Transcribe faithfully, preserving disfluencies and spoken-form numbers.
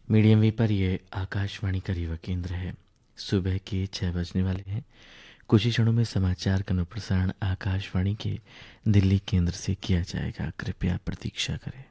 Medium वे पर ये आकाशवाणी का रीवा केंद्र है। सुबह के छः बजने वाले हैं। कुछ ही क्षणों में समाचार का अनुप्रसारण आकाशवाणी के दिल्ली केंद्र से किया जाएगा। कृपया प्रतीक्षा करें।